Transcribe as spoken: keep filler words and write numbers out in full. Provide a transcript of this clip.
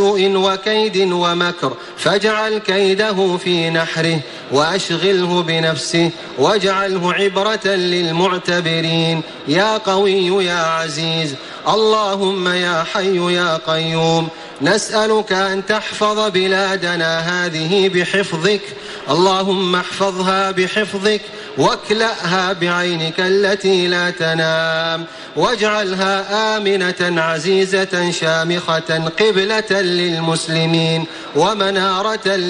سوء وكيد ومكر فاجعل كيده في نحره وأشغله بنفسه واجعله عبرة للمعتبرين يا قوي يا عزيز. اللهم يا حي يا قيوم نسألك أن تحفظ بلادنا هذه بحفظك، اللهم احفظها بحفظك واكلأها بعينك التي لا تنام، واجعلها آمنة عزيزة شامخة قبلة للمسلمين ومنارة